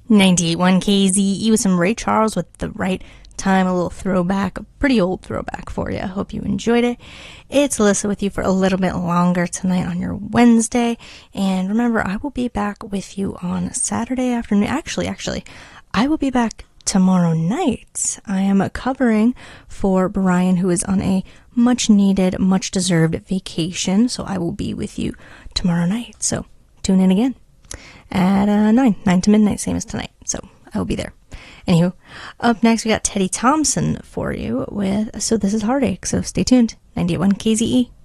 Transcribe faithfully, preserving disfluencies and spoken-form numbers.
ninety-eight point one K Z E with some Ray Charles with The Right Time, a little throwback, a pretty old throwback for you. I hope you enjoyed it. It's Alyssa with you for a little bit longer tonight on your Wednesday. And remember, I will be back with you on Saturday afternoon. Actually, actually, I will be back tomorrow night. I am covering for Brian, who is on a much needed, much deserved vacation. So I will be with you tomorrow night. So tune in again at uh, nine, nine to midnight, same as tonight. So I will be there. Anywho, up next we got Teddy Thompson for you with So This Is Heartache. So stay tuned. ninety-eight point one K Z E.